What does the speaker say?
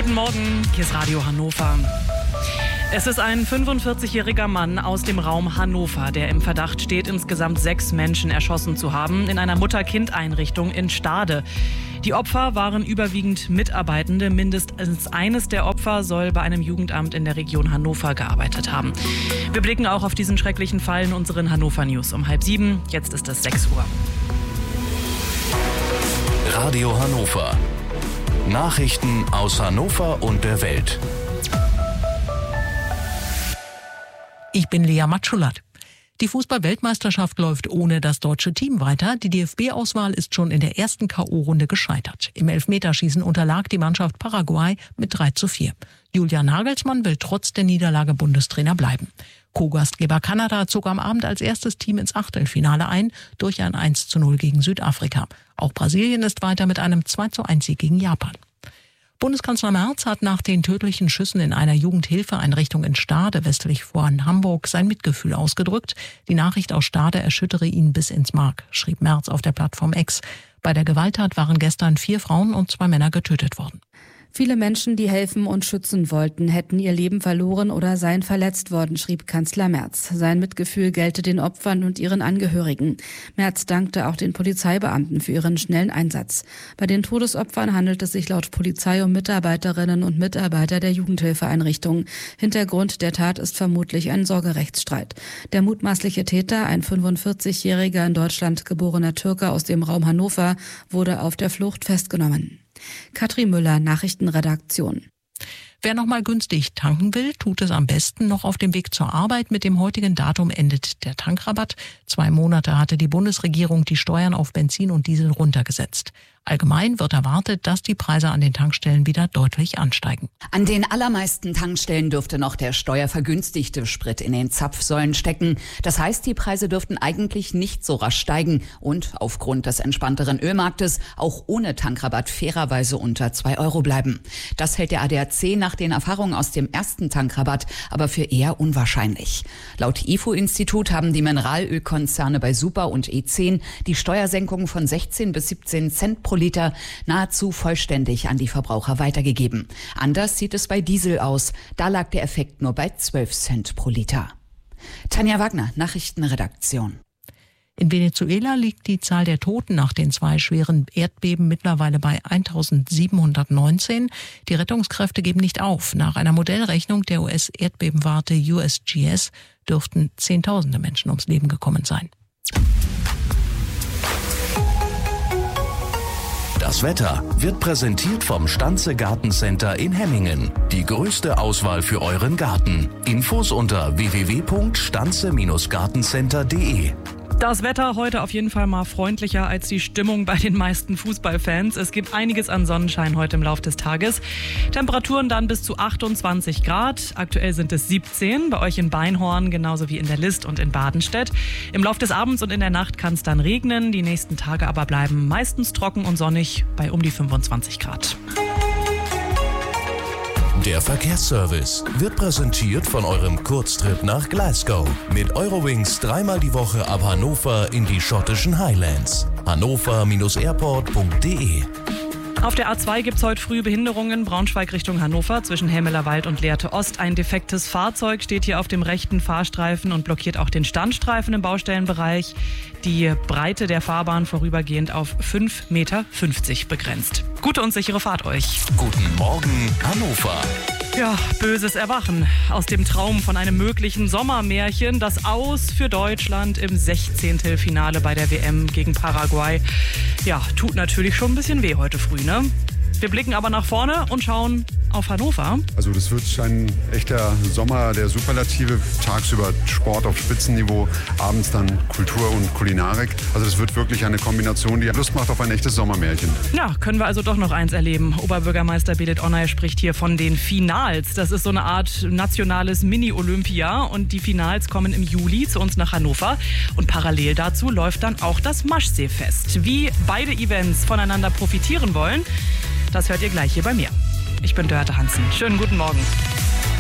Guten Morgen, hier ist Radio Hannover. Es ist ein 45-jähriger Mann aus dem Raum Hannover, der im Verdacht steht, insgesamt 6 Menschen erschossen zu haben in einer Mutter-Kind-Einrichtung in Stade. Die Opfer waren überwiegend Mitarbeitende. Mindestens eines der Opfer soll bei einem Jugendamt in der Region Hannover gearbeitet haben. Wir blicken auch auf diesen schrecklichen Fall in unseren Hannover News um 6:30. Jetzt ist es 6 Uhr. Radio Hannover. Nachrichten aus Hannover und der Welt. Ich bin Lea Matschulat. Die Fußball-Weltmeisterschaft läuft ohne das deutsche Team weiter. Die DFB-Auswahl ist schon in der ersten K.O.-Runde gescheitert. Im Elfmeterschießen unterlag die Mannschaft Paraguay mit 3:4. Julian Nagelsmann will trotz der Niederlage Bundestrainer bleiben. Co-Gastgeber Kanada zog am Abend als erstes Team ins Achtelfinale ein, durch ein 1:0 gegen Südafrika. Auch Brasilien ist weiter mit einem 2:1 gegen Japan. Bundeskanzler Merz hat nach den tödlichen Schüssen in einer Jugendhilfeeinrichtung in Stade westlich von Hamburg sein Mitgefühl ausgedrückt. Die Nachricht aus Stade erschüttere ihn bis ins Mark, schrieb Merz auf der Plattform X. Bei der Gewalttat waren gestern 4 Frauen und 2 Männer getötet worden. Viele Menschen, die helfen und schützen wollten, hätten ihr Leben verloren oder seien verletzt worden, schrieb Kanzler Merz. Sein Mitgefühl gelte den Opfern und ihren Angehörigen. Merz dankte auch den Polizeibeamten für ihren schnellen Einsatz. Bei den Todesopfern handelt es sich laut Polizei um Mitarbeiterinnen und Mitarbeiter der Jugendhilfeeinrichtung. Hintergrund der Tat ist vermutlich ein Sorgerechtsstreit. Der mutmaßliche Täter, ein 45-jähriger in Deutschland geborener Türke aus dem Raum Hannover, wurde auf der Flucht festgenommen. Katrin Müller, Nachrichtenredaktion. Wer noch mal günstig tanken will, tut es am besten noch auf dem Weg zur Arbeit. Mit dem heutigen Datum endet der Tankrabatt. 2 Monate hatte die Bundesregierung die Steuern auf Benzin und Diesel runtergesetzt. Allgemein wird erwartet, dass die Preise an den Tankstellen wieder deutlich ansteigen. An den allermeisten Tankstellen dürfte noch der steuervergünstigte Sprit in den Zapfsäulen stecken. Das heißt, die Preise dürften eigentlich nicht so rasch steigen und aufgrund des entspannteren Ölmarktes auch ohne Tankrabatt fairerweise unter 2 Euro bleiben. Das hält der ADAC nach den Erfahrungen aus dem ersten Tankrabatt aber für eher unwahrscheinlich. Laut IFO-Institut haben die Mineralölkonzerne bei Super und E10 die Steuersenkung von 16 bis 17 Cent pro Liter nahezu vollständig an die Verbraucher weitergegeben. Anders sieht es bei Diesel aus. Da lag der Effekt nur bei 12 Cent pro Liter. Tanja Wagner, Nachrichtenredaktion. In Venezuela liegt die Zahl der Toten nach den 2 schweren Erdbeben mittlerweile bei 1719. Die Rettungskräfte geben nicht auf. Nach einer Modellrechnung der US-Erdbebenwarte USGS dürften Zehntausende Menschen ums Leben gekommen sein. Das Wetter wird präsentiert vom Stanze Gartencenter in Hemmingen. Die größte Auswahl für euren Garten. Infos unter www.stanze-gartencenter.de. Das Wetter heute auf jeden Fall mal freundlicher als die Stimmung bei den meisten Fußballfans. Es gibt einiges an Sonnenschein heute im Laufe des Tages. Temperaturen dann bis zu 28 Grad. Aktuell sind es 17, bei euch in Beinhorn genauso wie in der List und in Badenstedt. Im Laufe des Abends und in der Nacht kann es dann regnen. Die nächsten Tage aber bleiben meistens trocken und sonnig bei um die 25 Grad. Der Verkehrsservice wird präsentiert von eurem Kurztrip nach Glasgow. Mit Eurowings 3-mal die Woche ab Hannover in die schottischen Highlands. hannover-airport.de. Auf der A2 gibt es heute früh Behinderungen, Braunschweig Richtung Hannover, zwischen Helmelerwald und Lehrte Ost. Ein defektes Fahrzeug steht hier auf dem rechten Fahrstreifen und blockiert auch den Standstreifen im Baustellenbereich. Die Breite der Fahrbahn vorübergehend auf 5,50 Meter begrenzt. Gute und sichere Fahrt euch. Guten Morgen, Hannover. Ja, böses Erwachen aus dem Traum von einem möglichen Sommermärchen. Das Aus für Deutschland im 16. Finale bei der WM gegen Paraguay. Ja, tut natürlich schon ein bisschen weh heute früh, ne? Wir blicken aber nach vorne und schauen auf Hannover. Also das wird ein echter Sommer der Superlative. Tagsüber Sport auf Spitzenniveau, abends dann Kultur und Kulinarik. Also das wird wirklich eine Kombination, die Lust macht auf ein echtes Sommermärchen. Ja, können wir also doch noch eins erleben. Oberbürgermeister Belit Onay spricht hier von den Finals. Das ist so eine Art nationales Mini-Olympia und die Finals kommen im Juli zu uns nach Hannover. Und parallel dazu läuft dann auch das Maschseefest. Wie beide Events voneinander profitieren wollen, das hört ihr gleich hier bei mir. Ich bin Dörte Hansen. Schönen guten Morgen.